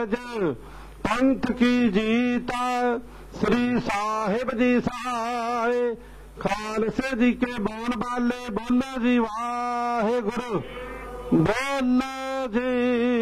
सहज पंथ की जीता श्री साहिब जी सहाय। खालसे जी के बोल बाले बोलो जी वाहेगुरु बोलो जी।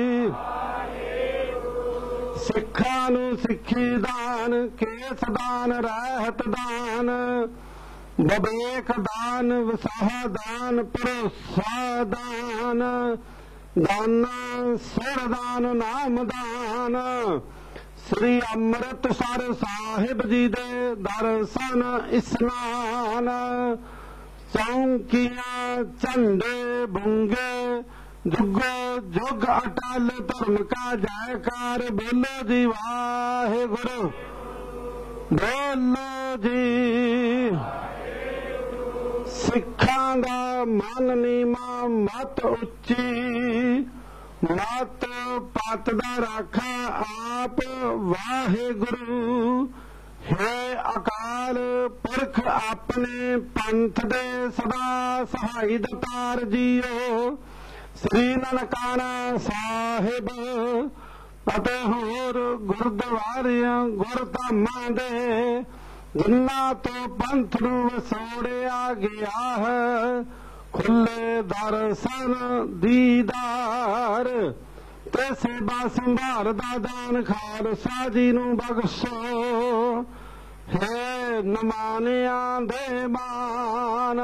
सिखा नूं सिखी दान केस दान रहत दान बबेक दान विसाह दान भरोसा दान दाना सिर दान नाम दान। श्री अमृतसर साहिब जी दे दर्शन इस्नान चौंकियां झंडे बुंगे जुगो जुग अटल धर्म का जयकार बोलो जी वाहेगुरु बोलो जी। सिखां दा मन नीमा मत उच्ची मत पत दा राखा आप वाहेगुरु। है अकाल पुरख अपने पंथ दे सदा सहाई दतार जियो। श्री ननकाना साहिब ਅਤੇ ਹੋਰ ਗੁਰਦੁਆਰਿਆਂ ਗੁਰਧਾਮਾਂ ਦੇ ਜਿਨ੍ਹਾਂ ਤੋਂ ਪੰਥ ਨੂੰ ਵਸੋੜਿਆ ਗਿਆ ਹੈ ਖੁੱਲੇ ਦਰਸ਼ਨ ਦੀਦਾਰ ਤੇ ਸੇਵਾ ਸੰਭਾਲ ਦਾ ਦਾਨ ਖਾਲਸਾ ਜੀ ਨੂੰ ਬਖਸ਼ੋ। ਹੈ ਨਮਾਨਿਆਂ ਦੇ ਮਾਨ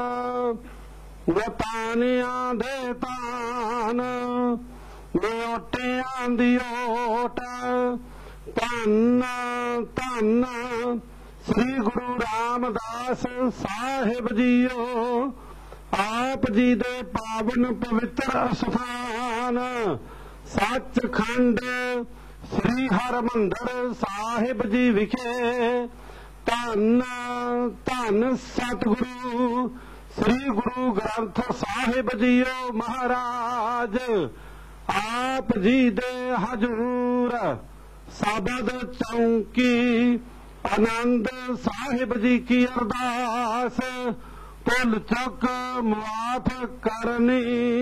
ਵਤਾਨਿਆਂ ਦੇ ਤਾਨ ਓਟਿਆਂ ਦੀ ਓਟ ਧੰਨ ਧੰਨ ਸ੍ਰੀ ਗੁਰੂ ਰਾਮਦਾਸ ਸਾਹਿਬ ਜੀਓ। ਆਪ ਜੀ ਦੇ ਪਾਵਨ ਪਵਿੱਤਰ ਅਸਥਾਨ ਸੱਚਖੰਡ ਸ੍ਰੀ ਹਰਿਮੰਦਰ ਸਾਹਿਬ ਜੀ ਵਿਖੇ ਧੰਨ ਧੰਨ ਸਤਿਗੁਰੂ ਸ੍ਰੀ ਗੁਰੂ ਗ੍ਰੰਥ ਸਾਹਿਬ ਜੀਓ ਮਹਾਰਾਜ। आप जी दे हजूर सबद चौंकी आनंद साहिब जी की अरदास भुल चुक माफ करनी।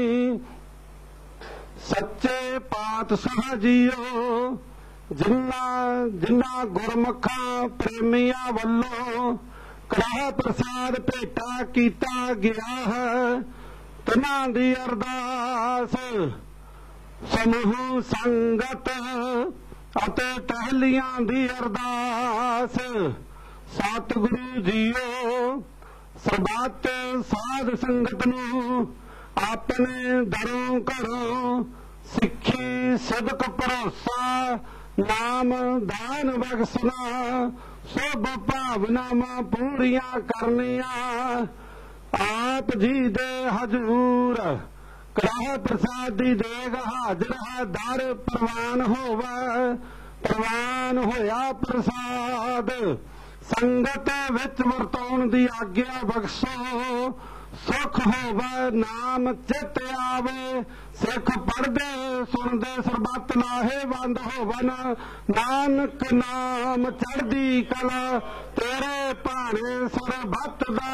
सच्चे पातशाह जियो जिन्ना जिन्ना गुरमुखा प्रेमिया वल्लों कड़ाह प्रसाद भेटा कीता गया है तिन्हां दी अरदास समूह संगत ਅਤੇ ਟਹਿਲੀਆਂ ਦੀ ਅਰਦਾਸ। ਸਤਿਗੁਰੂ ਜੀਓ ਸਰਬੱਤ ਸਾਧ ਸੰਗਤ ਨੂੰ ਆਪਣੇ ਦਰੋਂ ਘਰੋਂ ਸਿੱਖੀ ਸਦਕ ਭਰੋਸਾ ਨਾਮ ਦਾਨ ਬਖਸ਼ਣਾ ਸਭ ਭਾਵਨਾਵਾਂ ਪੂਰੀਆਂ ਕਰਨੀਆਂ। ਆਪ ਜੀ ਦੇ ਹਜ਼ੂਰ ਕੜਾਹ ਪ੍ਰਸਾਦ ਦੀ ਦੇਗ ਹਾਜ਼ਰ ਹੈ ਦਰ ਪ੍ਰਵਾਨ ਹੋਵੇ। ਪ੍ਰਵਾਨ ਹੋਇਆ ਪ੍ਰਸਾਦ ਸੰਗਤ ਵਿੱਚ ਵਰਤਾਉਣ ਦੀ ਆਗਿਆ ਬਖਸ਼ੋ। ਸੁਖ ਹੋਵੇ ਨਾਮ ਚਿਤ ਆਵੇ ਸਿੱਖ ਪੜ੍ਹਦੇ ਸੁਣਦੇ ਸਰਬੱਤ ਲਾਹੇਵੰਦ ਹੋਵਨ। ਨਾਨਕ ਨਾਮ ਚੜ੍ਹਦੀ ਕਲਾ ਤੇਰੇ ਭਾਣੇ ਸਰਬੱਤ ਦਾ